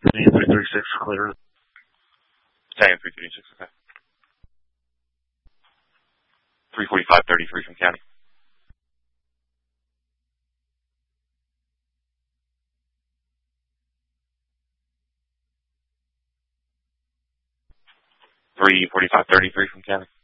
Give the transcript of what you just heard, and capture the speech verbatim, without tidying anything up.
three thirty-six clear. Italian three thirty-six, okay. three forty-five thirty-three from county. three forty-five thirty-three from county.